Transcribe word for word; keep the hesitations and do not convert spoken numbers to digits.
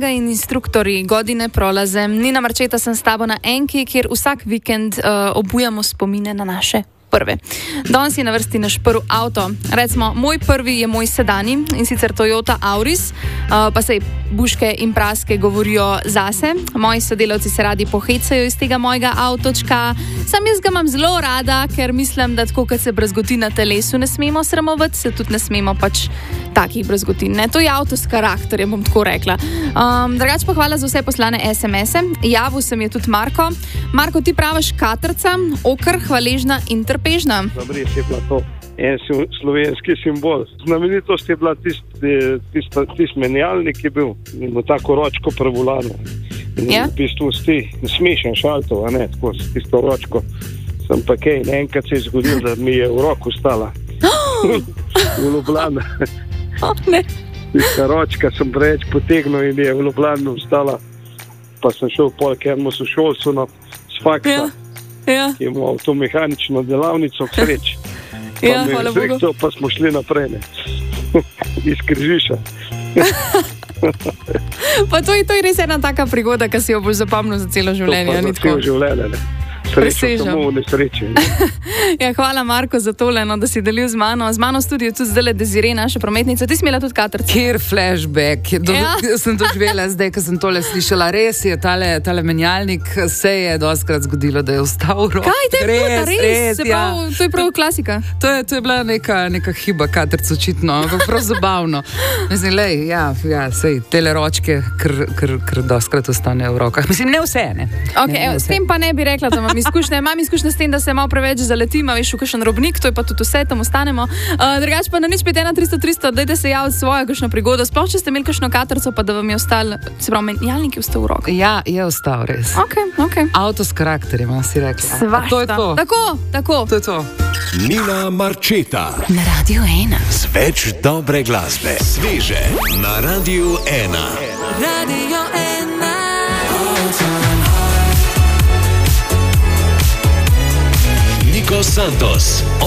Draga in instruktori Godine prolaze, Nina Marčeta sem s tabo na Enki, kjer vsak vikend uh, obujamo spomine na naše prve. Danes je na vrsti naš prvi avto. Recimo, moj prvi je moj sedani in sicer Toyota Auris, uh, pa sej buške in praske govorijo zase. Moji sodelavci se radi pohecajo iz tega mojega avtočka. Sam jaz ga imam zelo rada, ker mislim, da tako, kot se brazgoti na telesu ne smemo sramovati, se tudi ne smemo pač takih brazgotin. Ne? To je avto s karakterjem, bom tako rekla. Um, drugač pa hvala za vse poslane es em es-e. Javil se mi je tudi Marko. Marko, ti praviš katrca, okr, hvaležna in trpežna. Zabri je bila to en slovenski simbol. Znamenitost je bila tisti tist, tist menjalnik, ki je bil v tako ročko prevolano. Ja? V bistvu sti smešen šaltov, a ne, tako s tisto ročko. Sem pa kaj, enkrat se je zgodil, da mi je v roku stala. V Ljubljani. Oh, ne. Tista ročka sem preveč potegnil in je v Ljubljani ostala. Pa sem šel pol k enemu sošolcu na faksa, Ja. Ja. ki je imel avtomehanično delavnico k sreči. Pa Ja, me je hvala Bogu. zrihtal, pa smo šli naprej, ne. Iz Križiša. Pa to je, to je res ena taka prigoda, ki si jo boš zapomnil za celo življenje. To pa Ni za tako? celo življenje, ne. Srečo Presežem. samo v nesreči. Ja, hvala Marko za tole, no, da si delil z mano. Z mano v studiu tudi zdaj Desiree, naša prometnica. Ti si imela tudi katrca. Kjer flashback, do, Ja. sem doživela zdaj, ko sem tole slišala. Res je, tale, tale menjalnik se je dostkrat zgodilo, da je ostal v rokah. Kaj te je bilo, da res? res, Se ja. pravi, to je prav klasika. To je, to je bila neka, neka hiba katrc očitno, ampak prav zabavno. Mislim, lej, ja, ja, sej, tele ročke, ker, ker, ker dostkrat ostanejo v rokah. Mislim, ne vse, ne. Okay, ne, evo, ne s tem pa ne bi rekla, da imam izkušnje. Imam izkušnje s tem, da se malo preveč zaletim, a veš, v kakšen robnik, to je pa tudi vse, tam ostanemo. Uh, drugač pa na nič pet ena tristo tristo, dajte se javiti svojo kakšno prigodo. Sploh, če ste imeli kakšno katrco, pa da vam je ostal, se pravi, menjalnik je ostal v rokah. Ja, je ostal res. Ok, ok. Avto s karakterjem, a si rekla. Svašta. To je to. Tako, tako. To je to. Nina Marčeta. Na Radio ena. Z več dobre glasbe. Sveže na Radio ena. Radio ena. Niko Santos.